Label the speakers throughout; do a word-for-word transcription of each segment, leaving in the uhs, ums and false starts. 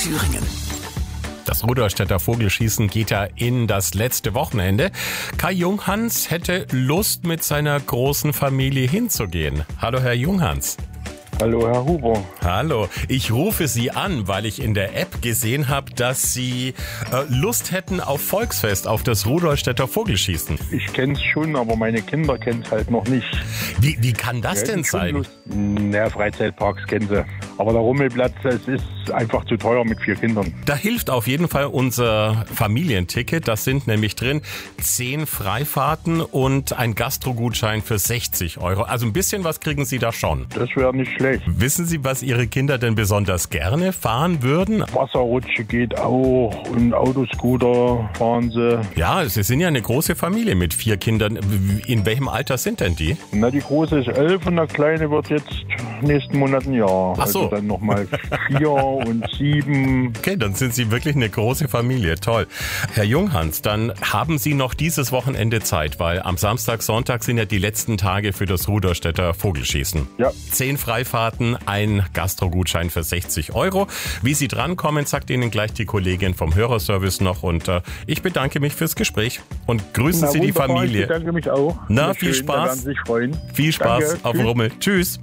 Speaker 1: Thüringen.
Speaker 2: Das Rudolstädter Vogelschießen geht ja in das letzte Wochenende. Kai Junghans hätte Lust, mit seiner großen Familie hinzugehen. Hallo, Herr Junghans.
Speaker 3: Hallo, Herr Huber.
Speaker 2: Hallo, ich rufe Sie an, weil ich in der App gesehen habe, dass Sie äh, Lust hätten auf Volksfest, auf das Rudolstädter Vogelschießen.
Speaker 3: Ich kenne es schon, aber meine Kinder kennen es halt noch nicht.
Speaker 2: Wie, wie kann das
Speaker 3: Die
Speaker 2: denn
Speaker 3: hätten schon
Speaker 2: sein?
Speaker 3: Lust. Naja, Freizeitparks kennen sie. Aber der Rummelplatz, es ist einfach zu teuer mit vier Kindern.
Speaker 2: Da hilft auf jeden Fall unser Familienticket. Das sind nämlich drin zehn Freifahrten und ein Gastrogutschein für sechzig Euro. Also ein bisschen was kriegen Sie da schon.
Speaker 3: Das wäre nicht schlecht.
Speaker 2: Wissen Sie, was Ihre Kinder denn besonders gerne fahren würden?
Speaker 3: Wasserrutsche geht auch und Autoscooter fahren sie.
Speaker 2: Ja, Sie sind ja eine große Familie mit vier Kindern. In welchem Alter sind denn die?
Speaker 3: Na, die große ist elf und der kleine wird jetzt nächsten Monat ein Jahr.
Speaker 2: Ach so.
Speaker 3: Also dann nochmal vier und sieben.
Speaker 2: Okay, dann sind Sie wirklich eine große Familie. Toll. Herr Junghans, dann haben Sie noch dieses Wochenende Zeit, weil am Samstag, Sonntag sind ja die letzten Tage für das Rudolstädter Vogelschießen.
Speaker 3: Ja.
Speaker 2: Zehn Freifahrten, ein Gastrogutschein für sechzig Euro. Wie Sie drankommen, sagt Ihnen gleich die Kollegin vom Hörerservice noch. Und äh, ich bedanke mich fürs Gespräch und grüßen
Speaker 3: Na,
Speaker 2: Sie die
Speaker 3: wunderbar,
Speaker 2: Familie.
Speaker 3: Ich bedanke mich auch.
Speaker 2: Na,
Speaker 3: Sehr
Speaker 2: viel
Speaker 3: schön, da
Speaker 2: Spaß.
Speaker 3: werden Sie sich freuen.
Speaker 2: Viel Spaß
Speaker 3: Danke.
Speaker 2: auf
Speaker 3: Tschüss.
Speaker 2: Rummel. Tschüss.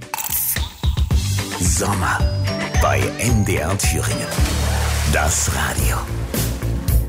Speaker 1: Sommer bei M D R Thüringen. Das Radio.